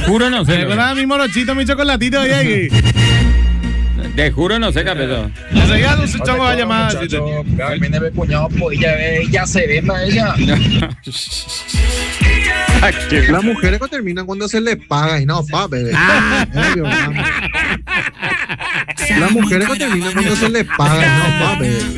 juro no sé. ¿Verdad? Mi morochito, mi chocolatito de ahí. Te juro no sé, Capeto. Enseguida un chongo va a llamar. Viene mi cuñado, pues ella se venda ella. Las mujeres que terminan cuando se les paga y no, bebé. Las mujeres que terminan cuando se les paga y no, bebé.